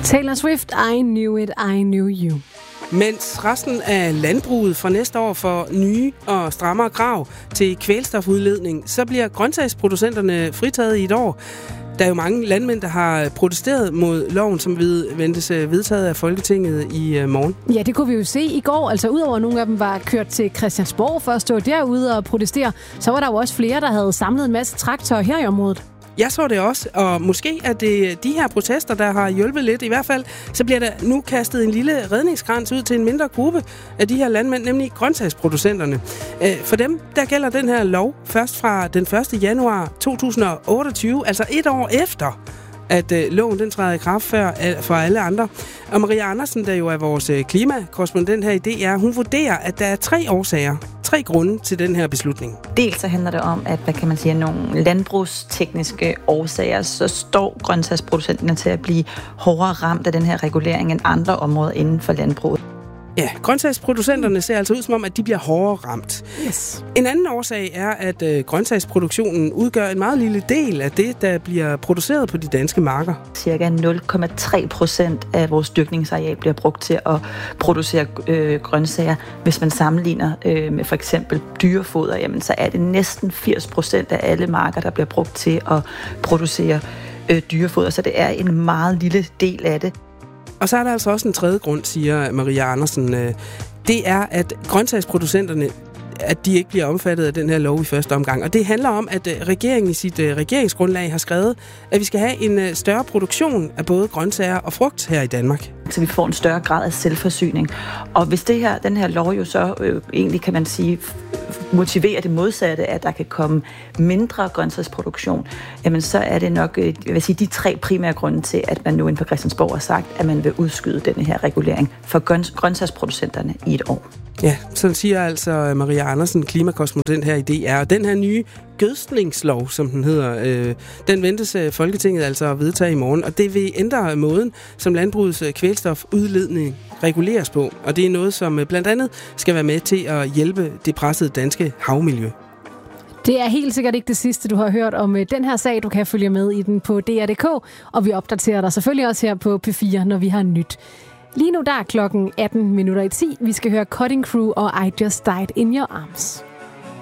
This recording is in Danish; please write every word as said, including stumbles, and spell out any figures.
Taylor Swift, I knew it, I knew you. Mens resten af landbruget fra næste år får nye og strammere krav til kvælstofudledning, så bliver grøntsagsproducenterne fritaget i et år. Der er jo mange landmænd, der har protesteret mod loven, som ventes vedtaget af Folketinget i morgen. Ja, det kunne vi jo se i går. Altså udover nogle af dem var kørt til Christiansborg for at stå derude og protestere, så var der jo også flere, der havde samlet en masse traktorer her i området. Jeg så det også, og måske er det de her protester, der har hjulpet lidt. I hvert fald, så bliver der nu kastet en lille redningskrans ud til en mindre gruppe af de her landmænd, nemlig grøntsagsproducenterne. For dem, der gælder den her lov først fra den første januar to tusind og otteogtyve, altså et år efter, at øh, loven den træder i kraft før, al, for alle andre. Og Maria Andersen, der jo er vores øh, klimakorrespondent her i D R, hun vurderer, at der er tre årsager, tre grunde til den her beslutning. Dels så handler det om, at hvad kan man sige, nogle landbrugstekniske årsager, så står grøntsagsproducenterne til at blive hårdere ramt af den her regulering end andre områder inden for landbruget. Ja, grøntsagsproducenterne ser altså ud som om, at de bliver hårdere ramt. Yes. En anden årsag er, at øh, grøntsagsproduktionen udgør en meget lille del af det, der bliver produceret på de danske marker. Cirka nul komma tre procent af vores dyrkningsareal bliver brugt til at producere øh, grøntsager. Hvis man sammenligner øh, med for eksempel dyrefoder, jamen, så er det næsten firs procent af alle marker, der bliver brugt til at producere øh, dyrefoder. Så det er en meget lille del af det. Og så er der altså også en tredje grund, siger Maria Andersen. Det er, at grøntsagsproducenterne, at de ikke bliver omfattet af den her lov i første omgang. Og det handler om, at regeringen i sit regeringsgrundlag har skrevet, at vi skal have en større produktion af både grøntsager og frugt her i Danmark. Så vi får en større grad af selvforsyning. Og hvis det her, den her lov jo så øh, egentlig, kan man sige, motiverer det modsatte, at der kan komme mindre grøntsagsproduktion, jamen så er det nok øh, jeg vil sige, de tre primære grunde til, at man nu inden for Christiansborg har sagt, at man vil udskyde denne her regulering for grøntsagsproducenterne i et år. Ja, sådan siger altså Maria Andersen, klimakorrespondent her i D R. Og den her nye gødskningslov, som den hedder, øh, den ventes Folketinget altså at vedtage i morgen. Og det vil ændre måden, som landbrugets kvælstofudledning reguleres på. Og det er noget, som blandt andet skal være med til at hjælpe det pressede danske havmiljø. Det er helt sikkert ikke det sidste, du har hørt om den her sag. Du kan følge med i den på D R punktum d k, og vi opdaterer dig selvfølgelig også her på P fire, når vi har nyt. Lige nu der er klokken atten minutter i ti. Vi skal høre Cutting Crew og I Just Died in Your Arms.